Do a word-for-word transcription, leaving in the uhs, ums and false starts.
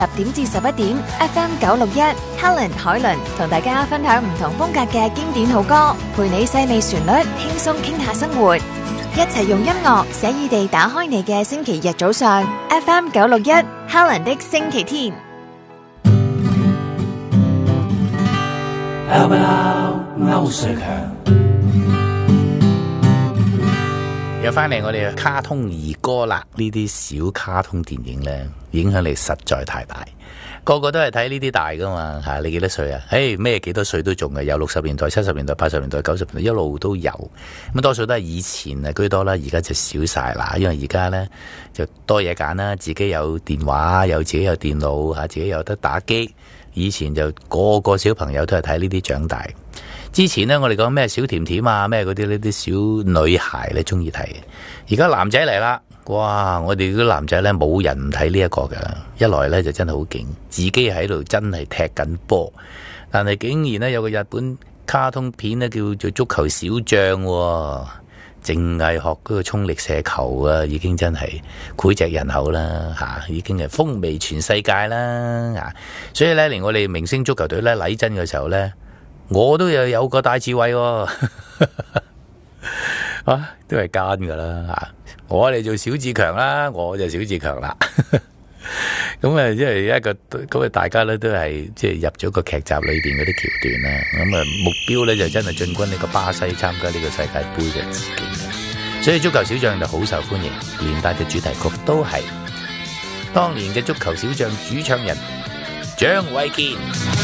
十點至十一點 F M 九六一 Helen 海倫同大家分享唔同風格嘅經典好歌，陪你細味旋律，輕鬆傾下生活，一齊用音樂寫意地打開你嘅星期日早上。 F M 九六一 Helen 的星期天。 L L 歐瑞強又翻嚟我哋嘅卡通兒歌啦，呢啲小卡通電影呢，影響力實在太大，個個都係睇呢啲大噶嘛吓。你幾多歲啊？誒咩幾多歲都仲係有，六十年代、七十年代、八十年代、九十年代一路都有，咁多數都係以前啊居多啦，而家就少晒啦。因為而家呢，就多嘢揀啦，自己有電話，有自己有電腦吓，自己有得打機。以前就個個小朋友都係睇呢啲長大。之前呢，我哋講咩小甜甜啊，咩嗰啲呢啲小女孩咧中意睇。而家男仔嚟啦，哇！我哋啲男仔呢，冇人唔睇呢一個噶。一來呢，就真係好勁，自己喺度真係踢緊波，但係竟然呢，有個日本卡通片呢，叫做足球小將，淨係學嗰個衝力射球啊，已經真係膾炙人口啦吓，已經係風靡全世界啦啊！所以呢，連我哋明星足球隊呢，嚟真嘅時候呢，我都有有個大智慧喎，啊，都係奸噶啦吓！我哋做小志強啦，我就小志強啦。咁啊，即係一個咁啊，大家咧都係即係入咗個劇集裏邊嗰啲橋段啦。咁啊，目標咧就真係進軍呢個巴西參加呢個世界盃嘅自己嘅。所以足球小將就好受歡迎，連帶嘅主題曲都係當年嘅足球小將主唱人張衛健。